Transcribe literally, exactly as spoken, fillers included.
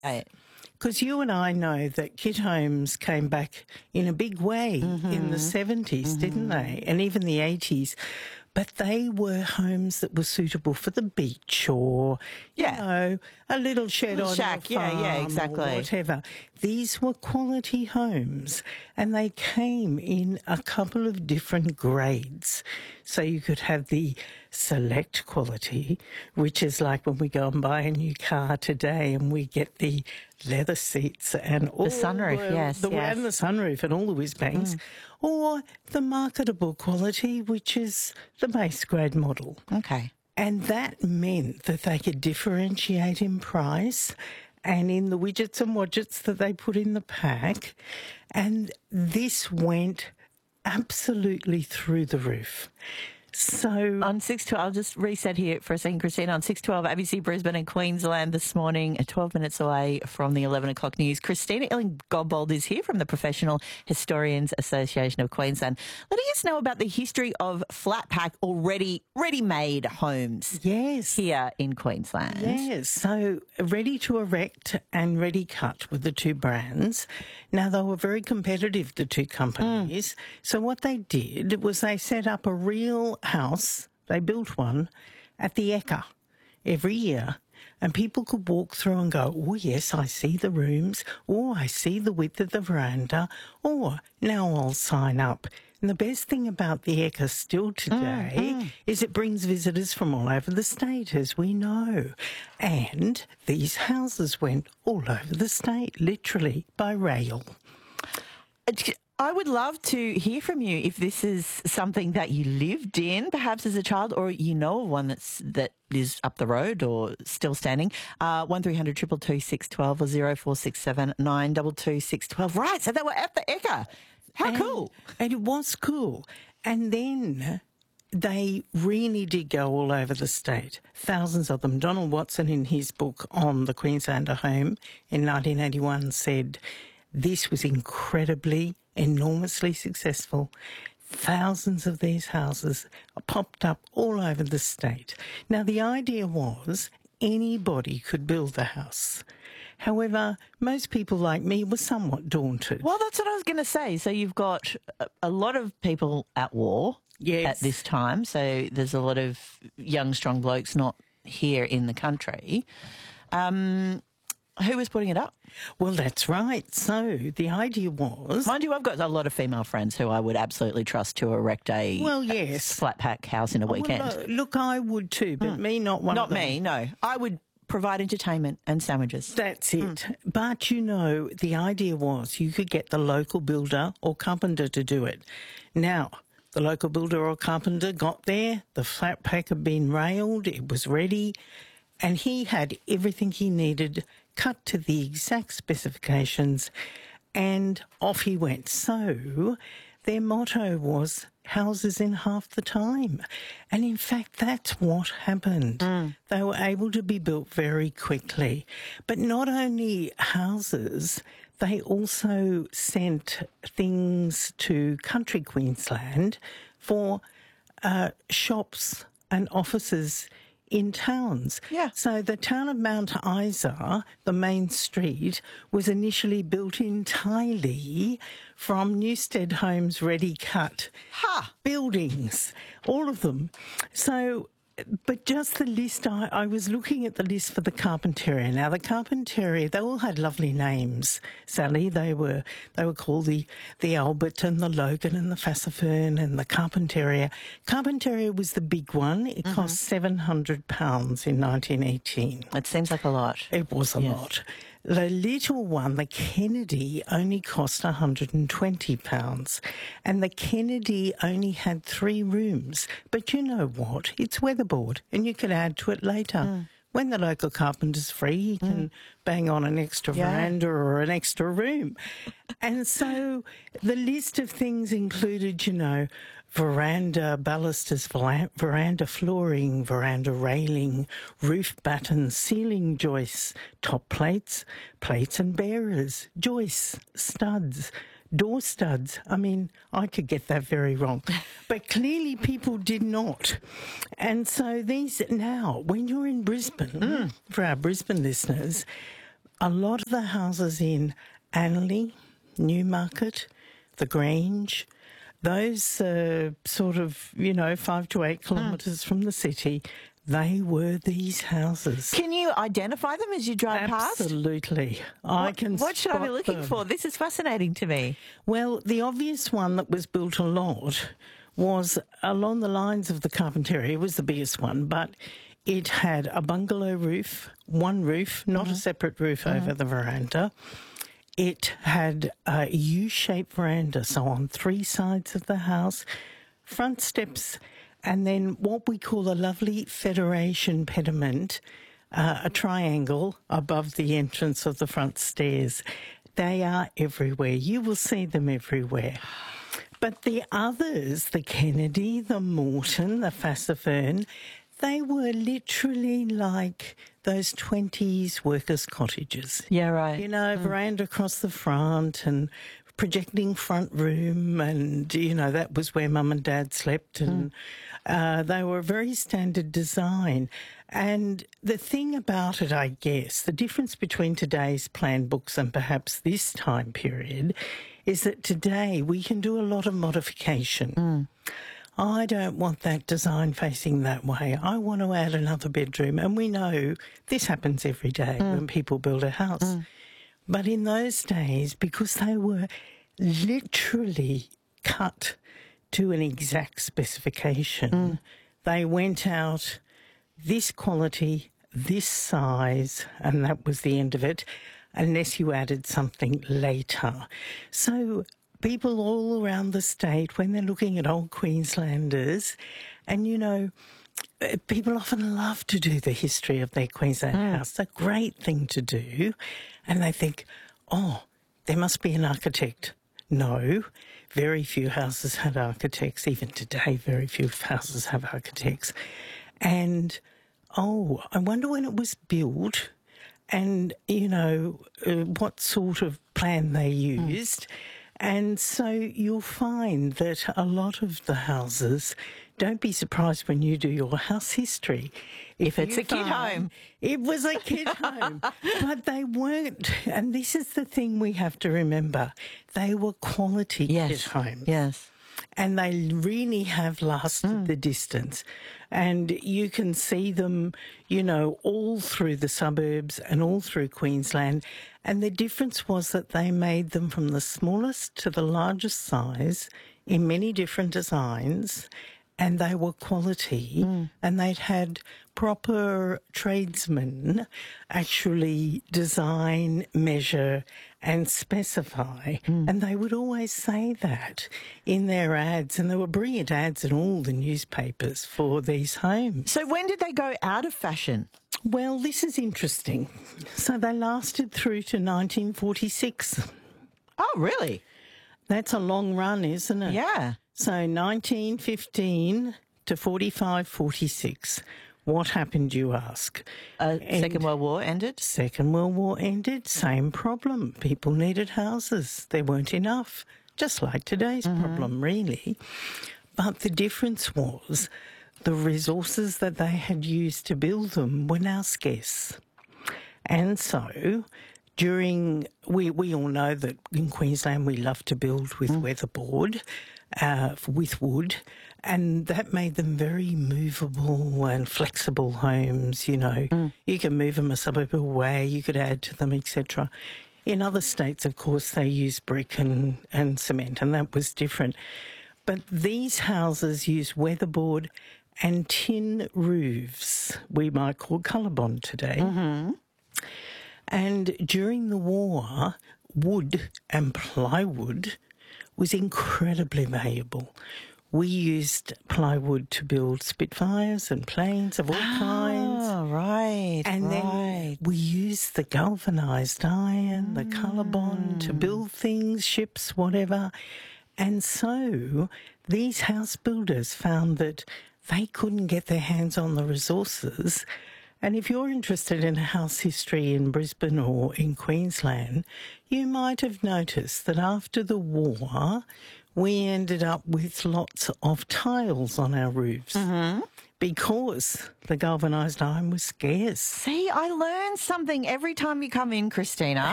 Right. Because you and I know that kit homes came back in a big way mm-hmm. in the seventies, mm-hmm. didn't they? And even the eighties. But they were homes that were suitable for the beach or, you yeah. know, a little shed little on shack. your farm yeah, yeah, exactly. or whatever. These were quality homes and they came in a couple of different grades. So you could have the select quality, which is like when we go and buy a new car today and we get the leather seats and all the sunroof, the, yes, the, yes. and the sunroof and all the whiz bangs, mm. or the marketable quality, which is the base grade model. Okay. And that meant that they could differentiate in price and in the widgets and widgets that they put in the pack. And this went absolutely through the roof. So on six twelve, I'll just reset here for a second, Christina. On six twelve, A B C Brisbane and Queensland this morning, twelve minutes away from the eleven o'clock news. Christina Illing-Godbold is here from the Professional Historians Association of Queensland, letting us know about the history of flat pack or ready, ready-made homes. Yes. Here in Queensland. Yes. So Ready to Erect and Ready Cut were the two brands. Now, they were very competitive, the two companies. Mm. So what they did was they set up a real house, they built one at the Ekka every year, and people could walk through and go, oh yes, I see the rooms, or I see the width of the veranda, or now I'll sign up. And the best thing about the Ekka still today mm, mm. is it brings visitors from all over the state, as we know. And these houses went all over the state, literally, by rail. I would love to hear from you if this is something that you lived in, perhaps as a child, or you know of one that's that is up the road or still standing. Uh, one three hundred two two two six one two or zero four six seven nine two two six one two. Right, so they were at the Ekka. How and, cool! And it was cool. And then they really did go all over the state. Thousands of them. Donald Watson, in his book on the Queenslander home in nineteen eighty-one, said this was incredibly, enormously successful. Thousands of these houses popped up all over the state. Now, the idea was anybody could build a house. However, most people like me were somewhat daunted. Well, that's what I was going to say. So you've got a lot of people at war yes. at this time. So there's a lot of young, strong blokes not here in the country. Um... Who was putting it up? Well, that's right. So the idea was... Mind you, I've got a lot of female friends who I would absolutely trust to erect a, well, yes. a flat pack house in a weekend. Well, look, I would too, but mm. me, not one not of them. Not me, no. I would provide entertainment and sandwiches. That's it. Mm. But, you know, the idea was you could get the local builder or carpenter to do it. Now, the local builder or carpenter got there, the flat pack had been railed, it was ready, and he had everything he needed cut to the exact specifications, and off he went. So their motto was houses in half the time. And in fact, that's what happened. Mm. They were able to be built very quickly. But not only houses, they also sent things to country Queensland for uh, shops and offices in towns. Yeah. So the town of Mount Isa, the main street, was initially built entirely from Newstead Homes ready cut ha. buildings, all of them. So, but just the list, I, I was looking at the list for the Carpentaria. Now, the Carpentaria, they all had lovely names, Sally. They were they were called the, the Albert and the Logan and the Fassifern and the Carpentaria. Carpentaria was the big one. It mm-hmm. cost seven hundred pounds in nineteen eighteen. It seems like a lot. It was a yes. lot. The little one, the Kennedy, only cost one hundred twenty pounds. And the Kennedy only had three rooms. But you know what? It's weatherboard, and you can add to it later. Mm. When the local carpenter's free, he can mm. bang on an extra yeah. veranda or an extra room. And so the list of things included, you know, veranda balusters, veranda flooring, veranda railing, roof battens, ceiling joists, top plates, plates and bearers, joists, studs, door studs. I mean, I could get that very wrong. But clearly people did not. And so these, now, when you're in Brisbane, mm. for our Brisbane listeners, a lot of the houses in Annerley, Newmarket, the Grange, those uh, sort of, you know, five to eight kilometres mm. from the city, they were these houses. Can you identify them as you drive Absolutely. past? Absolutely. I what, can What should I be looking them. for? This is fascinating to me. Well, the obvious one that was built a lot was along the lines of the Carpentaria. It was the biggest one, but it had a bungalow roof, one roof, not mm-hmm. a separate roof mm-hmm. over the veranda. It had a U-shaped veranda, so on three sides of the house, front steps, and then what we call a lovely Federation pediment, uh, a triangle above the entrance of the front stairs. They are everywhere. You will see them everywhere. But the others, the Kennedy, the Morton, the Fassifern, they were literally like those twenties workers' cottages. Yeah, right. You know, mm. veranda across the front and projecting front room, and, you know, that was where Mum and Dad slept, and mm. uh, they were a very standard design. And the thing about it, I guess, the difference between today's plan books and perhaps this time period is that today we can do a lot of modification. Mm. I don't want that design facing that way. I want to add another bedroom. And we know this happens every day mm. when people build a house. Mm. But in those days, because they were literally cut to an exact specification, mm. they went out this quality, this size, and that was the end of it, unless you added something later. So people all around the state, when they're looking at old Queenslanders, and, you know, people often love to do the history of their Queensland mm. house. It's a great thing to do. And they think, oh, there must be an architect. No, very few houses had architects. Even today, very few houses have architects. And, oh, I wonder when it was built and, you know, uh, what sort of plan they used. Mm. And so you'll find that a lot of the houses, don't be surprised when you do your house history. If, if it's a kid home. It was a kid home. But they weren't, and this is the thing we have to remember, they were quality yes. kid homes. Yes. And they really have lasted mm. the distance. And you can see them, you know, all through the suburbs and all through Queensland. And the difference was that they made them from the smallest to the largest size in many different designs, and they were quality, mm. and they'd had proper tradesmen actually design, measure and specify. Mm. And they would always say that in their ads, and there were brilliant ads in all the newspapers for these homes. So when did they go out of fashion? Well, this is interesting. So they lasted through to nineteen forty-six. Oh, really? That's a long run, isn't it? Yeah. So nineteen fifteen to forty-five, forty-six. What happened, you ask? Uh, Second World War ended? Second World War ended. Same problem. People needed houses. There weren't enough. Just like today's mm-hmm. problem, really. But the difference was the resources that they had used to build them were now scarce. And so during, we, we all know that in Queensland we love to build with mm. weatherboard, uh, with wood, and that made them very movable and flexible homes, you know. Mm. You can move them a suburb away, you could add to them, et cetera. In other states, of course, they use brick and, and cement, and that was different. But these houses use weatherboard and tin roofs, we might call Colorbond today. Mm-hmm. And during the war, wood and plywood was incredibly valuable. We used plywood to build Spitfires and planes of all oh, kinds. Oh, right, And right. then we used the galvanised iron, the mm. Colorbond to build things, ships, whatever. And so these house builders found that they couldn't get their hands on the resources, And if you're interested in house history in Brisbane or in Queensland, you might have noticed that after the war, we ended up with lots of tiles on our roofs because the galvanised iron was scarce. See, I learn something every time you come in, Christina.